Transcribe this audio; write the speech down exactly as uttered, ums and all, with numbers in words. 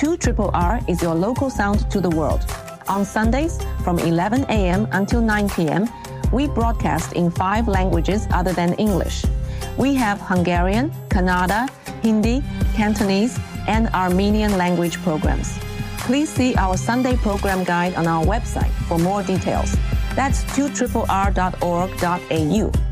two R R is your local sound to the world. On Sundays from eleven a.m. until nine p.m., we broadcast in five languages other than English. We have Hungarian, Kannada, Hindi, Cantonese, and Armenian language programs. Please see our Sunday program guide on our website for more details. That's two R R dot org dot a u.